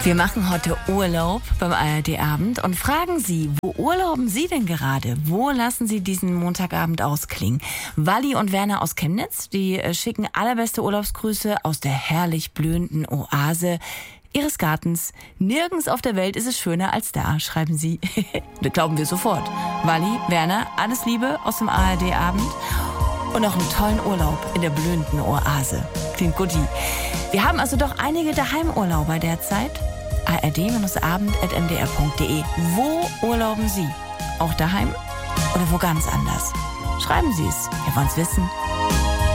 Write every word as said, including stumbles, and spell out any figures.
Wir machen heute Urlaub beim A R D-Abend und fragen Sie, wo urlauben Sie denn gerade? Wo lassen Sie diesen Montagabend ausklingen? Walli und Werner aus Chemnitz, die schicken allerbeste Urlaubsgrüße aus der herrlich blühenden Oase Ihres Gartens. Nirgends auf der Welt ist es schöner als da, schreiben Sie. Das glauben wir sofort. Walli, Werner, alles Liebe aus dem A R D-Abend. Und noch einen tollen Urlaub in der blühenden Oase. Klingt guti. Wir haben also doch einige Daheimurlauber derzeit. A R D Abend at m d r punkt d e. Wo urlauben Sie? Auch daheim oder wo ganz anders? Schreiben Sie es. Wir wollen es wissen.